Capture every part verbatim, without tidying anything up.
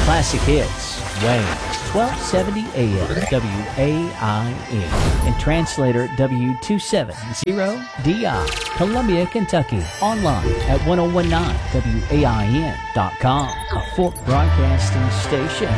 Classic Hits, Wayne, twelve seventy A M W A I N, and translator W two seventy D I, Columbia, Kentucky. Online at ten nineteen W A I N dot com, a Fork Broadcasting station.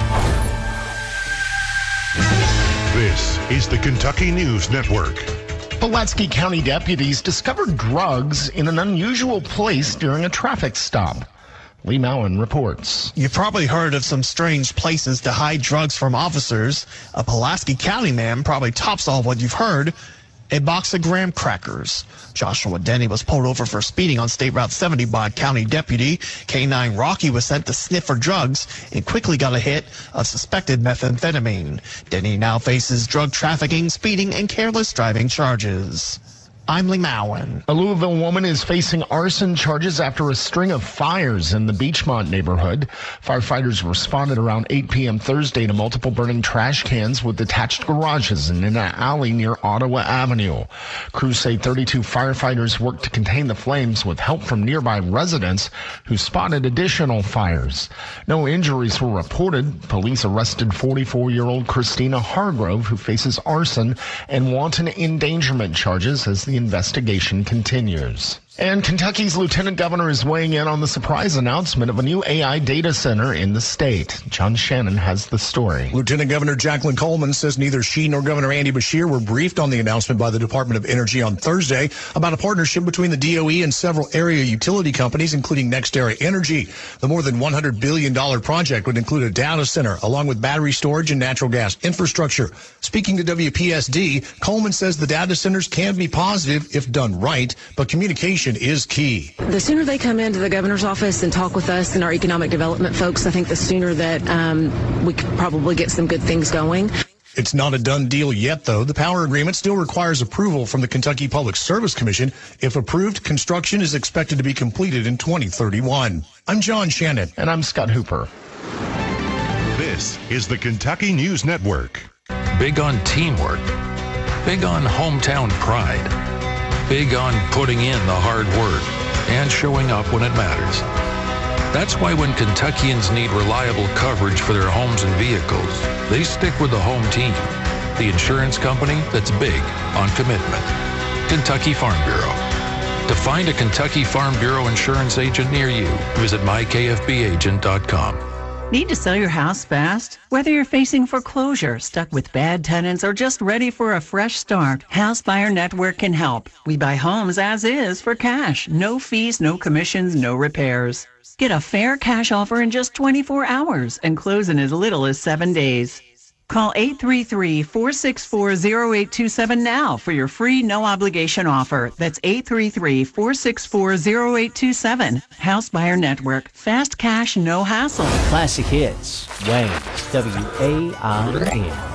This is the Kentucky News Network. Pulaski County deputies discovered drugs in an unusual place during a traffic stop. Lee Mowen reports. You've probably heard of some strange places to hide drugs from officers. A Pulaski County man probably tops all what you've heard. A box of graham crackers. Joshua Denny was pulled over for speeding on State Route seventy by a county deputy. K nine Rocky was sent to sniff for drugs and quickly got a hit of suspected methamphetamine. Denny now faces drug trafficking, speeding, and careless driving charges. I'm Lee Mowen. A Louisville woman is facing arson charges after a string of fires in the Beachmont neighborhood. Firefighters responded around eight p.m. Thursday to multiple burning trash cans with detached garages in an alley near Ottawa Avenue. Crews say thirty-two firefighters worked to contain the flames with help from nearby residents who spotted additional fires. No injuries were reported. Police arrested forty-four-year-old Christina Hargrove, who faces arson and wanton endangerment charges as the investigation continues. And Kentucky's lieutenant governor is weighing in on the surprise announcement of a new A I data center in the state. John Shannon has the story. Lieutenant Governor Jacqueline Coleman says neither she nor Governor Andy Beshear were briefed on the announcement by the Department of Energy on Thursday about a partnership between the D O E and several area utility companies, including NextEra Energy. The more than one hundred billion dollars project would include a data center, along with battery storage and natural gas infrastructure. Speaking to W P S D, Coleman says the data centers can be positive if done right, but communication is key. The sooner they come into the governor's office and talk with us and our economic development folks, I think the sooner that um, we could probably get some good things going. It's not a done deal yet, though. The power agreement still requires approval from the Kentucky Public Service Commission. If approved, construction is expected to be completed in twenty thirty-one. I'm John Shannon. And I'm Scott Hooper. This is the Kentucky News Network. Big on teamwork. Big on hometown pride. Big on putting in the hard work and showing up when it matters. That's why when Kentuckians need reliable coverage for their homes and vehicles, they stick with the home team, the insurance company that's big on commitment. Kentucky Farm Bureau. To find a Kentucky Farm Bureau insurance agent near you, visit my K F B agent dot com. Need to sell your house fast? Whether you're facing foreclosure, stuck with bad tenants, or just ready for a fresh start, House Buyer Network can help. We buy homes as is for cash. No fees, no commissions, no repairs. Get a fair cash offer in just twenty-four hours and close in as little as seven days. Call eight three three, four six four, zero eight two seven now for your free no-obligation offer. That's eight three three, four six four, zero eight two seven. House Buyer Network. Fast cash, no hassle. Classic Hits, Wayne, W A I N.